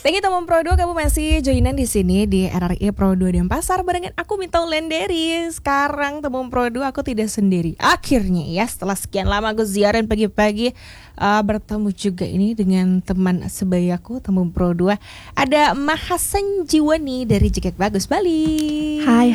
Thank you teman Pro 2, kamu masih joinan di sini di RRI Pro 2 Denpasar barengan aku Mita Wulandari. Sekarang teman Pro 2 aku tidak sendiri. Akhirnya ya setelah sekian lama aku ziaran pagi-pagi bertemu juga ini dengan teman sebayaku teman Pro 2. Ada Maha Sanjiwani dari Jeket Bagus Bali. Hai.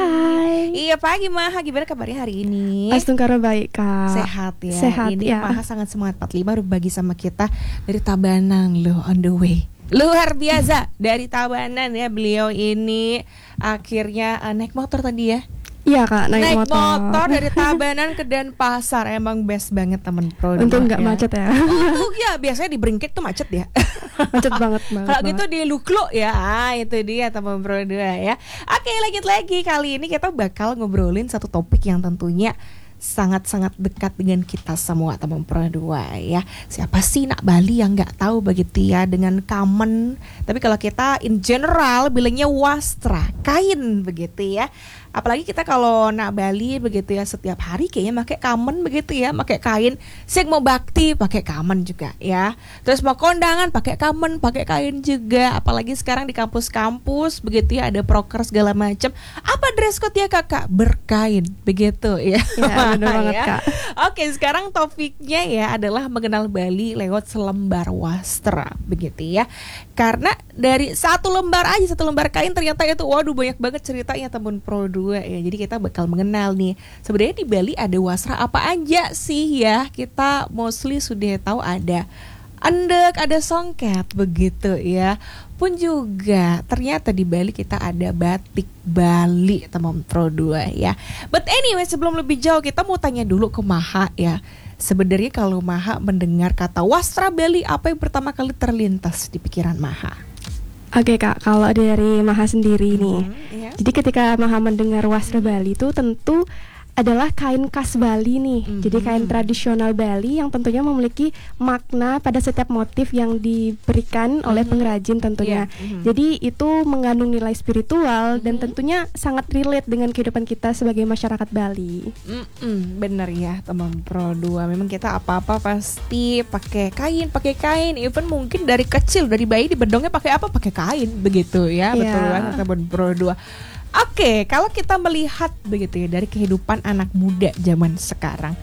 Iya pagi Maha, gimana kabarnya hari ini? Astungkara baik Kak. Sehat ya. Sehat ini ya. Maha sangat semangat 45 berbagi sama kita dari Tabanan loh, on the way. Luar biasa dari Tabanan ya, beliau ini akhirnya naik motor tadi ya. Iya Kak, naik motor dari Tabanan ke Denpasar. Emang best banget temen Pro. Untung nggak macet ya. Untung ya, biasanya di Bringkek tuh macet ya. Macet banget. Kalau gitu di Luklo ya, itu dia teman Pro 2 ya. Oke, lanjut lagi. Kali ini kita bakal ngobrolin satu topik yang tentunya sangat-sangat dekat dengan kita semua teman Pro 2 ya. Siapa sih nak Bali yang nggak tahu begitu ya dengan kamen. Tapi kalau kita in general bilangnya wastra, kain begitu ya. Apalagi kita kalau nak Bali begitu ya, setiap hari kayaknya pakai kamen begitu ya, pakai kain. Sing mau bakti pakai kamen juga ya. Terus mau kondangan pakai kamen, pakai kain juga. Apalagi sekarang di kampus-kampus begitu ya, ada proker segala macam. Apa dress code ya kakak? Berkain begitu ya. Ya benar banget Kak. Oke, sekarang topiknya ya adalah mengenal Bali lewat selembar wastra begitu ya. Karena dari satu lembar kain ternyata itu waduh banyak banget ceritanya teman Pro 2 ya. Jadi kita bakal mengenal nih sebenarnya di Bali ada wastra apa aja sih ya. Kita mostly sudah tahu ada endek, ada songket begitu ya. Pun juga ternyata di Bali kita ada batik Bali teman Pro 2 ya. But anyway, sebelum lebih jauh kita mau tanya dulu ke Maha ya. Sebenarnya kalau Maha mendengar kata wastra Bali, apa yang pertama kali terlintas di pikiran Maha? Oke Kak, kalau dari Maha sendiri nih. Iya. Jadi ketika Maha mendengar wastra Bali itu tentu adalah kain khas Bali nih. Jadi kain tradisional Bali yang tentunya memiliki makna pada setiap motif yang diberikan oleh pengrajin tentunya. Jadi itu mengandung nilai spiritual dan tentunya sangat relate dengan kehidupan kita sebagai masyarakat Bali. Bener ya teman Pro 2. Memang kita apa-apa pasti pakai kain. Even mungkin dari kecil, dari bayi di bedongnya pakai apa? Pakai kain begitu ya. Betul banget teman Pro 2. Oke, kalau kita melihat begitu ya dari kehidupan anak muda zaman sekarang,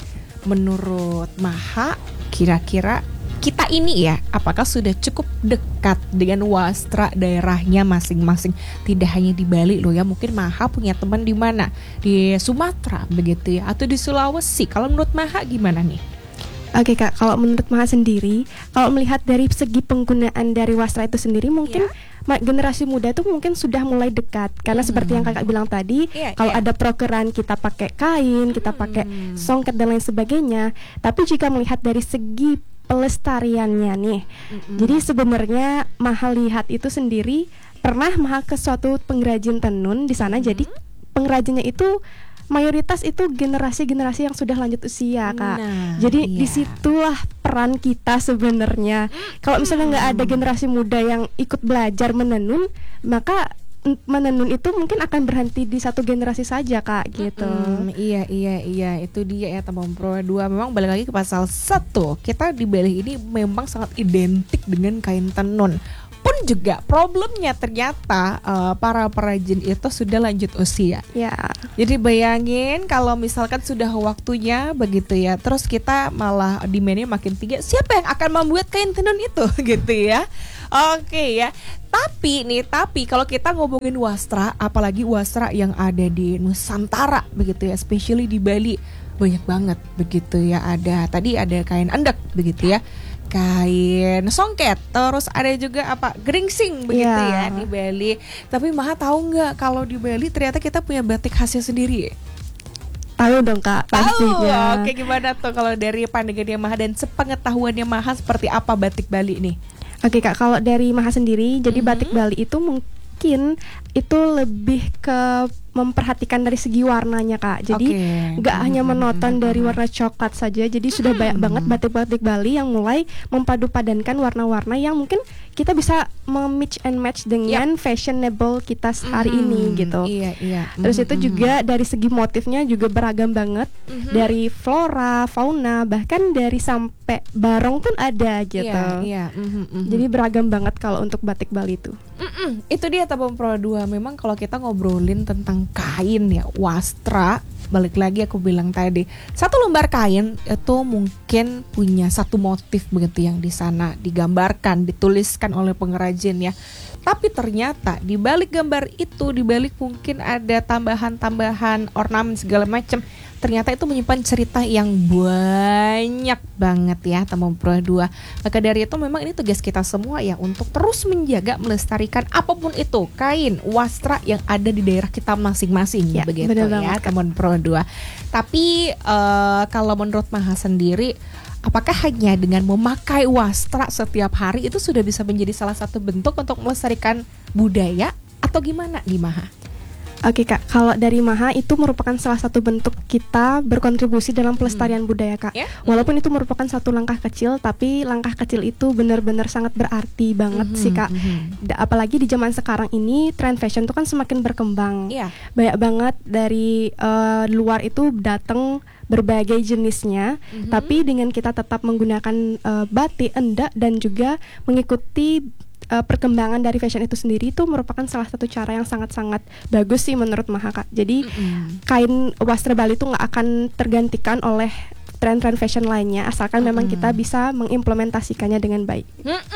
menurut Maha, kira-kira kita ini ya, apakah sudah cukup dekat dengan wastra daerahnya masing-masing? Tidak hanya di Bali loh ya, mungkin Maha punya teman di mana? Di Sumatera begitu ya, atau di Sulawesi. Kalau menurut Maha gimana nih? Oke Kak, kalau menurut Maha sendiri, kalau melihat dari segi penggunaan dari wastra itu sendiri mungkin generasi muda itu mungkin sudah mulai dekat. Karena seperti yang kakak bilang tadi, kalau ada prokeran kita pakai kain, kita pakai songket dan lain sebagainya. Tapi jika melihat dari segi pelestariannya nih, jadi sebenarnya Maha lihat itu sendiri, pernah Maha ke suatu pengrajin tenun di sana. Jadi pengrajinnya itu mayoritas itu generasi-generasi yang sudah lanjut usia Kak. Jadi disitulah peran kita sebenarnya. Kalau misalnya nggak ada generasi muda yang ikut belajar menenun, maka menenun itu mungkin akan berhenti di satu generasi saja Kak gitu. Iya itu dia ya teman Pro 2. Memang balik lagi ke pasal 1, kita di Bali ini memang sangat identik dengan kain tenun. Pun juga problemnya ternyata para perajin itu sudah lanjut usia. Jadi bayangin kalau misalkan sudah waktunya begitu ya, terus kita malah demandnya makin tinggi. Siapa yang akan membuat kain tenun itu gitu ya? Oke ya. Tapi kalau kita ngomongin wastra, apalagi wastra yang ada di Nusantara begitu ya, especially di Bali, banyak banget begitu ya. Tadi ada kain endek begitu ya, kain songket, terus ada juga geringsing begitu ya di Bali. Tapi Maha tahu nggak kalau di Bali ternyata kita punya batik khasnya sendiri? Tahu dong Kak, pastinya. Oke, gimana tuh kalau dari pandangannya Maha dan sepengetahuannya Maha seperti apa batik Bali ini? Oke Kak, kalau dari Maha sendiri, jadi batik Bali itu mungkin itu lebih ke memperhatikan dari segi warnanya Kak. Jadi nggak hanya monoton dari warna coklat saja. Jadi sudah banyak banget batik-batik Bali yang mulai mempadu-padankan warna-warna yang mungkin kita bisa mix and match dengan fashionable kita hari ini gitu. Iya. Terus itu juga dari segi motifnya juga beragam banget, dari flora, fauna, bahkan dari sampai barong pun ada gitu. Iya. Jadi beragam banget kalau untuk batik Bali itu. Itu dia Tabung Pro 2. Memang kalau kita ngobrolin tentang kain ya, wastra, balik lagi aku bilang tadi, satu lembar kain itu mungkin punya satu motif begitu yang di sana digambarkan, dituliskan oleh pengrajin ya. Tapi ternyata di balik gambar itu, di balik mungkin ada tambahan-tambahan ornamen segala macam, ternyata itu menyimpan cerita yang banyak banget ya teman Pro 2. Maka dari itu memang ini tugas kita semua ya untuk terus menjaga, melestarikan apapun itu kain, wastra yang ada di daerah kita masing-masing ya, begitu ya teman Pro 2. Tapi kalau menurut Maha sendiri, apakah hanya dengan memakai wastra setiap hari itu sudah bisa menjadi salah satu bentuk untuk melestarikan budaya atau gimana di Maha? Oke Kak, kalau dari Maha itu merupakan salah satu bentuk kita berkontribusi dalam pelestarian budaya Kak. Walaupun itu merupakan satu langkah kecil, tapi langkah kecil itu benar-benar sangat berarti banget sih Kak. Apalagi di zaman sekarang ini tren fashion itu kan semakin berkembang. Banyak banget dari luar itu datang berbagai jenisnya, tapi dengan kita tetap menggunakan batik, endak dan juga mengikuti perkembangan dari fashion itu sendiri, itu merupakan salah satu cara yang sangat-sangat bagus sih menurut Maha Kak. Jadi kain wastra Bali itu nggak akan tergantikan oleh tren-tren fashion lainnya, asalkan memang kita bisa mengimplementasikannya dengan baik.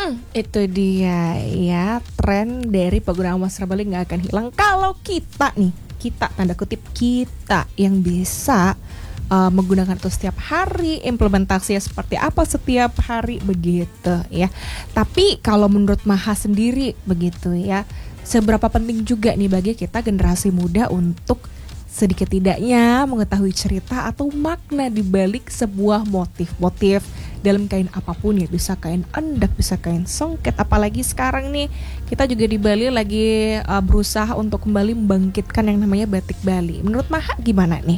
Itu dia ya, tren dari penggunaan wastra Bali nggak akan hilang kalau kita tanda kutip kita yang bisa menggunakan itu setiap hari, implementasinya seperti apa setiap hari begitu ya. Tapi kalau menurut Maha sendiri begitu ya, seberapa penting juga nih bagi kita generasi muda untuk sedikit tidaknya mengetahui cerita atau makna di balik sebuah motif dalam kain apapun ya, bisa kain endak, bisa kain songket. Apalagi sekarang nih kita juga di Bali lagi berusaha untuk kembali membangkitkan yang namanya batik Bali. Menurut Maha gimana nih?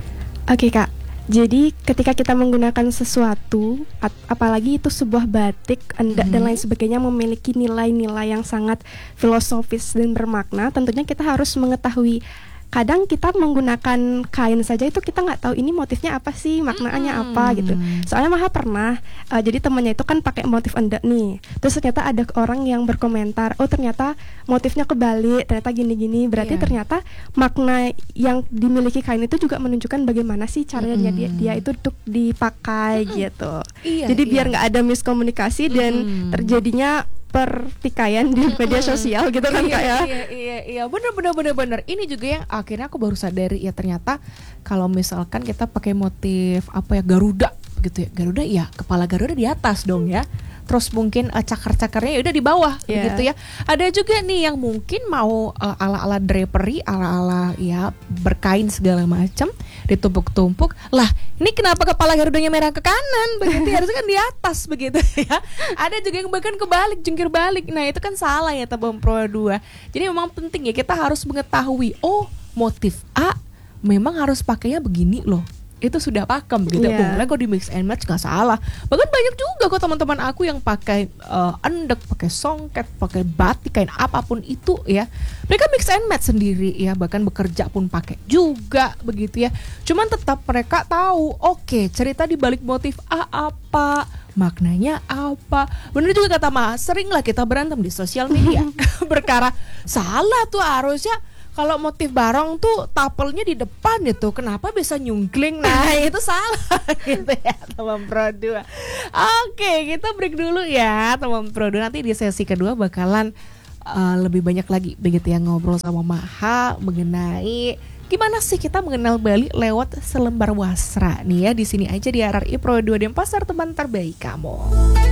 Oke Kak, jadi ketika kita menggunakan sesuatu, apalagi itu sebuah batik, endak dan lain sebagainya, memiliki nilai-nilai yang sangat filosofis dan bermakna, tentunya kita harus mengetahui. Kadang kita menggunakan kain saja itu kita nggak tahu ini motifnya apa sih, maknanya apa gitu. Soalnya Maha pernah, jadi temannya itu kan pakai motif endak nih. Terus ternyata ada orang yang berkomentar, oh ternyata motifnya kebalik, ternyata gini-gini. Berarti ternyata makna yang dimiliki kain itu juga menunjukkan bagaimana sih caranya dia itu untuk dipakai gitu. Jadi biar nggak ada miskomunikasi dan terjadinya pertikaian di media sosial gitu kan Kak ya. Iya, benar. Ini juga yang akhirnya aku baru sadari ya, ternyata kalau misalkan kita pakai motif apa ya, Garuda gitu ya. Garuda ya, kepala Garuda di atas dong ya. Terus mungkin cakar-cakarnya udah di bawah gitu ya. Ada juga nih yang mungkin mau ala-ala drapery, ala-ala ya berkain segala macam, ditumpuk-tumpuk. Lah, ini kenapa kepala Garudanya merah ke kanan? Begitu harusnya kan di atas begitu ya. Ada juga yang bahkan kebalik, jungkir balik. Nah, itu kan salah ya Tabung Pro 2. Jadi memang penting ya kita harus mengetahui, oh, motif A memang harus pakainya begini loh. Itu sudah pakem gitu. Boleh kok di mix and match, nggak salah. Bahkan banyak juga kok teman-teman aku yang pakai endek, pakai songket, pakai batik, kain apapun itu ya. Mereka mix and match sendiri ya, bahkan bekerja pun pakai juga begitu ya. Cuman tetap mereka tahu, oke, cerita di balik motif A apa, maknanya apa. Bener juga kata Ma, seringlah kita berantem di sosial media perkara salah tuh, harusnya kalau motif barong tuh tapelnya di depan itu, kenapa bisa nyungkling? Nah itu salah gitu ya teman Pro 2. Oke, kita break dulu ya teman Pro 2. Nanti di sesi kedua bakalan lebih banyak lagi begitu ya, ngobrol sama Maha mengenai gimana sih kita mengenal Bali lewat selembar wasra nih ya, di sini aja di RRI Pro 2 dan Pasar Teman Terbaik Kamu.